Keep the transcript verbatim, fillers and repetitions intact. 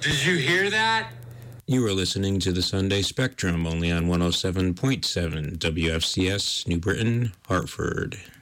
Did you hear that? You are listening to the Sunday Spectrum, only on one oh seven point seven W F C S, New Britain, Hartford.